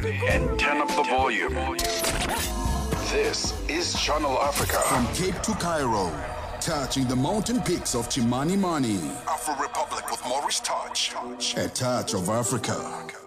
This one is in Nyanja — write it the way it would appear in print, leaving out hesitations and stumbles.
and turn up the volume. This is Channel Africa. From Cape to Cairo, touching the mountain peaks of Chimani Mani. Afro Republic with Maurice Touch. A touch of Africa.